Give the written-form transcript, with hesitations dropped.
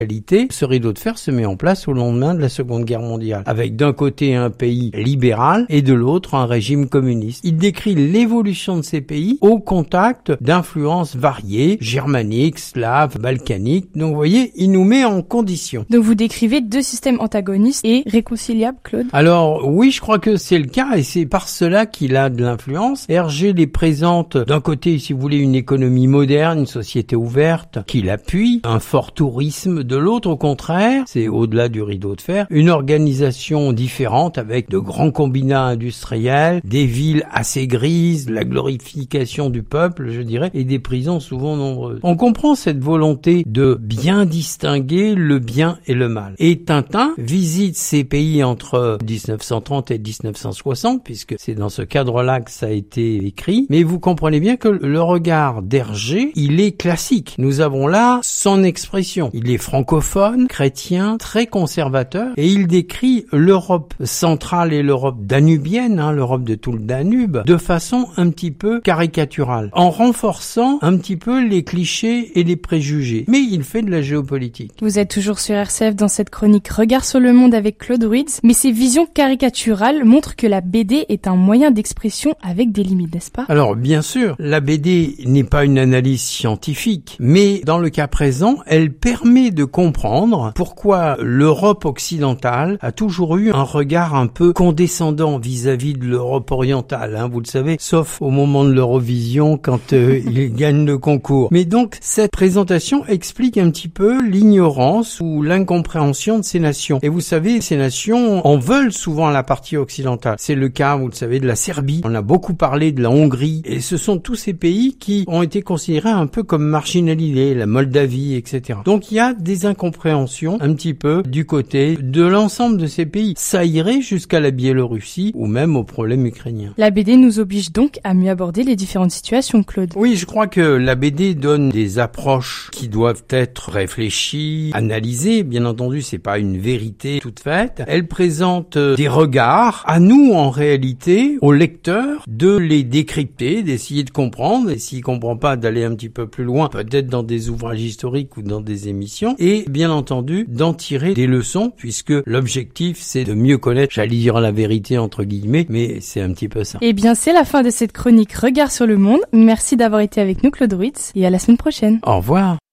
Ce rideau de fer se met en place au lendemain de la Seconde Guerre mondiale, avec d'un côté un pays libéral et de l'autre un régime communiste. Il décrit l'évolution de ces pays au contact d'influences variées, germaniques, slaves, balkaniques. Donc vous voyez, il nous met en condition. Donc vous décrivez deux systèmes antagonistes et réconciliables, Claude? Alors oui, je crois que c'est le cas et c'est par cela qu'il a de l'influence. Hergé les présente d'un côté, si vous voulez, une économie moderne, une société ouverte qui l'appuie, un fort tourisme. De l'autre, au contraire, c'est au-delà du rideau de fer, une organisation différente avec de grands combinats industriels, des villes assez grises, la glorification du peuple, je dirais, et des prisons souvent nombreuses. On comprend cette volonté de bien distinguer le bien et le mal. Et Tintin visite ces pays entre 1930 et 1960, puisque c'est dans ce cadre-là que ça a été écrit. Mais vous comprenez bien que le regard d'Hergé, il est classique. Nous avons là son expression. Il est francophone, chrétien, très conservateur, et il décrit l'Europe centrale et l'Europe danubienne, l'Europe de tout le Danube, de façon un petit peu caricaturale, en renforçant un petit peu les clichés et les préjugés. Mais il fait de la géopolitique. Vous êtes toujours sur RCF dans cette chronique Regard sur le monde avec Claude Ruiz, mais ces visions caricaturales montrent que la BD est un moyen d'expression avec des limites, n'est-ce pas? Alors, bien sûr, la BD n'est pas une analyse scientifique, mais dans le cas présent, elle permet de comprendre pourquoi l'Europe occidentale a toujours eu un regard un peu condescendant vis-à-vis de l'Europe orientale, vous le savez, sauf au moment de l'Eurovision quand ils gagnent le concours. Mais donc, cette présentation explique un petit peu l'ignorance ou l'incompréhension de ces nations. Et vous savez, ces nations en veulent souvent à la partie occidentale. C'est le cas, vous le savez, de la Serbie. On a beaucoup parlé de la Hongrie. Et ce sont tous ces pays qui ont été considérés un peu comme marginalisés, la Moldavie, etc. Donc il y a des incompréhensions un petit peu du côté de l'ensemble de ces pays. Ça irait jusqu'à la Biélorussie ou même au problème ukrainien. La BD nous oblige donc à mieux aborder les différentes situations, Claude. Oui, je crois que la BD donne des approches qui doivent être réfléchies, analysées. Bien entendu, c'est pas une vérité toute faite. Elle présente des regards à nous, en réalité, aux lecteurs, de les décrypter, d'essayer de comprendre, et s'il comprend pas, d'aller un petit peu plus loin, peut-être dans des ouvrages historiques ou dans des émissions, et bien entendu, d'en tirer des leçons, puisque l'objectif, c'est de mieux connaître, j'allais dire la vérité entre guillemets, mais c'est un petit peu ça. Eh bien, c'est la fin de cette chronique Regard sur le monde. Merci d'avoir été avec nous, Claude Ruiz, et à la semaine prochaine. Au revoir.